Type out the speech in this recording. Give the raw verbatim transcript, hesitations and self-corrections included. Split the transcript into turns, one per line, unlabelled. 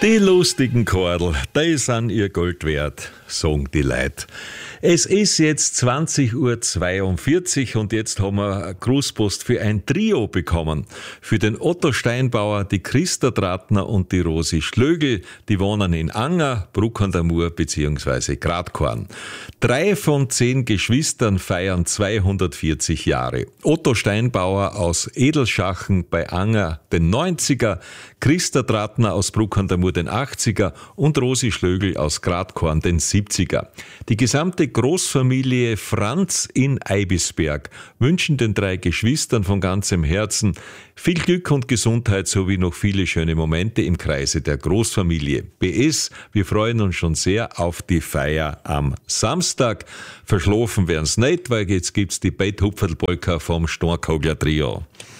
Die lustigen Kordel, die sind ihr Gold wert, sagen die Leute. Es ist jetzt zwanzig Uhr zweiundvierzig und jetzt haben wir eine Grußpost für ein Trio bekommen. Für den Otto Steinbauer, die Christa Trattner und die Rosi Schlögl, die wohnen in Anger, Bruck an der Mur bzw. Gradkorn. Drei von zehn Geschwistern feiern zweihundertvierzig Jahre. Otto Steinbauer aus Edelschachen bei Anger den neunziger, Christa Trattner aus Bruck an der Mur den achtziger und Rosi Schlögl aus Gradkorn den siebziger. Die gesamte Großfamilie Franz in Eibisberg wünschen den drei Geschwistern von ganzem Herzen viel Glück und Gesundheit sowie noch viele schöne Momente im Kreise der Großfamilie. P S, wir freuen uns schon sehr auf die Feier am Samstag. Verschlafen werden's nicht, weil jetzt gibt's die Beethupferl-Polka vom Stornkogler Trio.